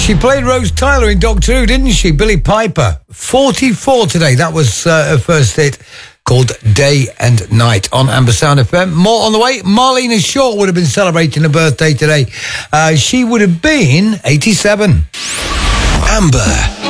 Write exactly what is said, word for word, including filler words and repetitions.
She played Rose Tyler in Doctor Who, didn't she? Billie Piper. forty-four today. That was uh, her first hit, called Day and Night on Amber Sound F M. More on the way. Marlena Shaw would have been celebrating her birthday today. Uh, she would have been eighty-seven. Amber.